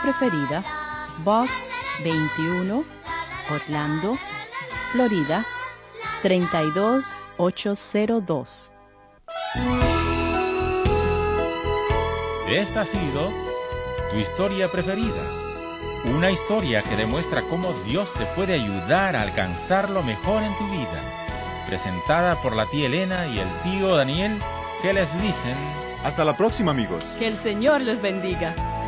preferida, Box 21, Orlando, Florida 32802. Esta ha sido tu historia preferida. Una historia que demuestra cómo Dios te puede ayudar a alcanzar lo mejor en tu vida. Presentada por la tía Elena y el tío Daniel, que les dicen: hasta la próxima, amigos. Que el Señor les bendiga.